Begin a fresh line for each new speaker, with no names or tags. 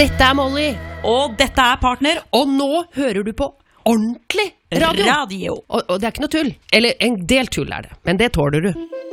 Dette Molly,
Og dette Partner
og nå hører du på ordentlig radio.
Radio.
Og det ikke noe tull. Eller en del tull det, men det tåler du.